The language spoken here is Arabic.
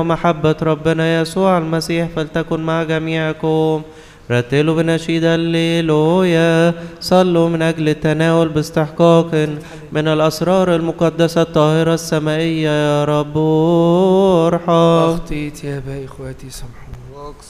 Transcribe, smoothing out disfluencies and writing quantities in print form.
ومحبة ربنا يسوع المسيح فلتكن مع جميعكم. رتلوا بنشيد الليلويا. صلوا من أجل التناول باستحقاق من الأسرار المقدسة الطاهرة السمائية. يا رب ارحم. أخطيت يا أبا إخواتي سامحوني.